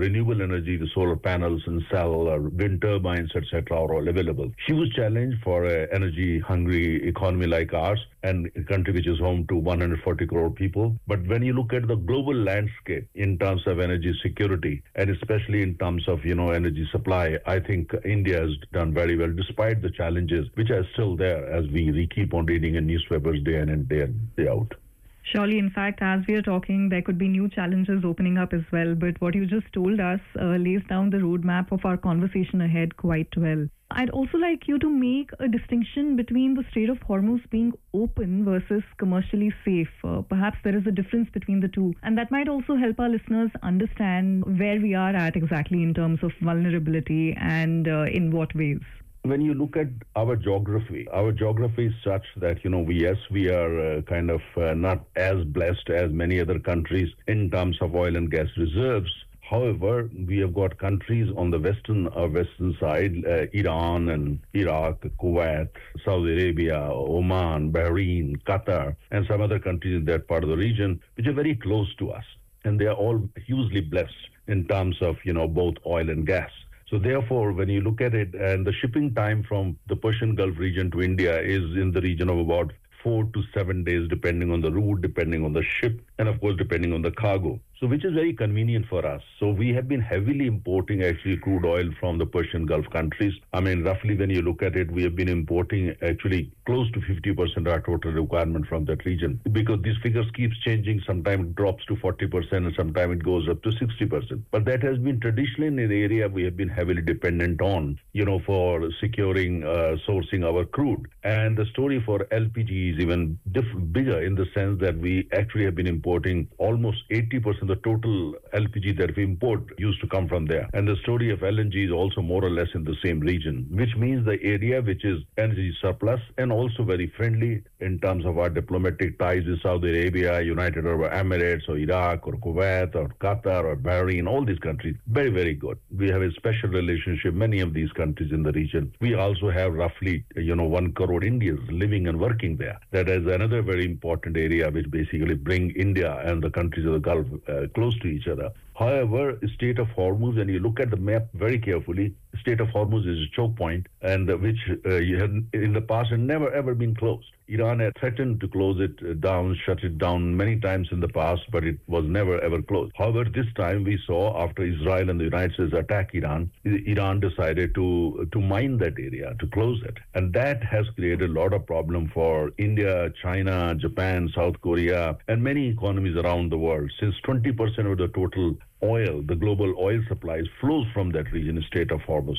renewable energy, the solar panels and cell or wind turbines, etc., are all available. Huge challenge for an energy-hungry economy like ours and a country which is home to 140 crore people. But when you look at the global landscape in terms of energy security and especially in terms of, energy supply, I think India has done very well despite the challenges which are still there as we keep on reading in newspapers day in and day out. Surely, in fact, as we are talking, there could be new challenges opening up as well. But what you just told us lays down the roadmap of our conversation ahead quite well. I'd also like you to make a distinction between the Strait of Hormuz being open versus commercially safe. Perhaps there is a difference between the two. And that might also help our listeners understand where we are at exactly in terms of vulnerability and in what ways. When you look at our geography is such that, we are kind of not as blessed as many other countries in terms of oil and gas reserves. However, we have got countries on the western side, Iran and Iraq, Kuwait, Saudi Arabia, Oman, Bahrain, Qatar, and some other countries in that part of the region, which are very close to us. And they are all hugely blessed in terms of, both oil and gas. So therefore, when you look at it, and the shipping time from the Persian Gulf region to India is in the region of about 4 to 7 days, depending on the route, depending on the ship, and of course, depending on the cargo. So which is very convenient for us. So we have been heavily importing actually crude oil from the Persian Gulf countries. I mean, roughly when you look at it, we have been importing actually close to 50% of our total requirement from that region. Because these figures keeps changing. Sometimes it drops to 40% and sometimes it goes up to 60%. But that has been traditionally an area we have been heavily dependent on, for securing, sourcing our crude. And the story for LPG is even bigger in the sense that we actually have been importing almost 80% of the total LPG that we import used to come from there. And the story of LNG is also more or less in the same region, which means the area which is energy surplus and also very friendly in terms of our diplomatic ties with Saudi Arabia, United Arab Emirates, or Iraq, or Kuwait, or Qatar, or Bahrain, all these countries. Very, very good. We have a special relationship, many of these countries in the region. We also have roughly, 1 crore Indians living and working there. That is another very important area which basically bring India and the countries of the Gulf close to each other. However, Strait of Hormuz, and you look at the map very carefully, Strait of Hormuz is a choke point, and which in the past had never ever been closed. Iran had threatened to close it down, shut it down many times in the past, but it was never ever closed. However, this time we saw after Israel and the United States attacked Iran, Iran decided to mine that area, to close it. And that has created a lot of problem for India, China, Japan, South Korea, and many economies around the world. Since 20% of the total oil, the global oil supplies flows from that region, Strait of Hormuz.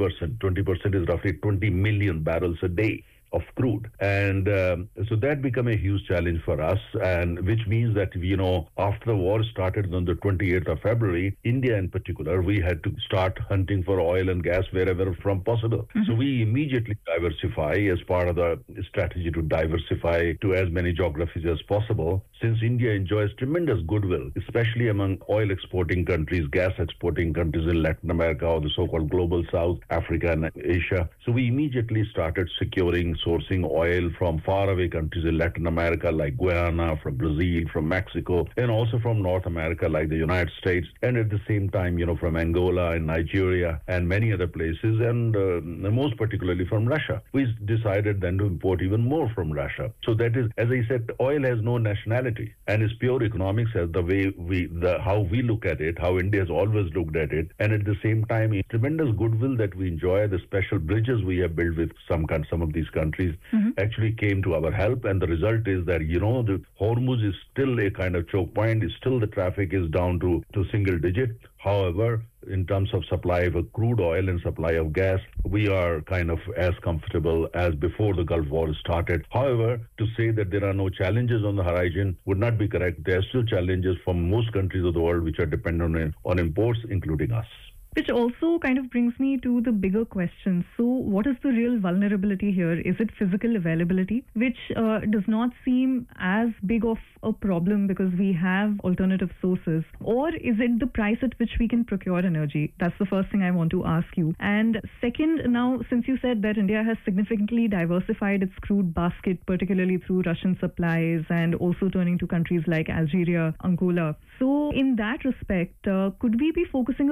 20% is roughly 20 million barrels a day of crude. And so that became a huge challenge for us, and which means that, after the war started on the 28th of February, India in particular, we had to start hunting for oil and gas wherever from possible. Mm-hmm. So we immediately diversify as part of the strategy to diversify to as many geographies as possible. Since India enjoys tremendous goodwill, especially among oil exporting countries, gas exporting countries in Latin America or the so-called global South, Africa and Asia. So we immediately started sourcing oil from faraway countries in Latin America like Guyana, from Brazil, from Mexico, and also from North America like the United States, and at the same time, from Angola and Nigeria and many other places, and most particularly from Russia. We decided then to import even more from Russia. So that is, as I said, oil has no nationality, and it's pure economics as the way how we look at it, how India has always looked at it, and at the same time, it's tremendous goodwill that we enjoy, the special bridges we have built with some of these countries actually came to our help, and the result is that, the Hormuz is still a kind of choke point, still the traffic is down to single digit. However, in terms of supply of crude oil and supply of gas, we are kind of as comfortable as before the Gulf War started. However, to say that there are no challenges on the horizon would not be correct. There are still challenges from most countries of the world which are dependent on imports, including us. Which also kind of brings me to the bigger question. So what is the real vulnerability here? Is it physical availability, which does not seem as big of a problem because we have alternative sources? Or is it the price at which we can procure energy? That's the first thing I want to ask you. And second, now, since you said that India has significantly diversified its crude basket, particularly through Russian supplies and also turning to countries like Algeria, Angola. So in that respect, could we be focusing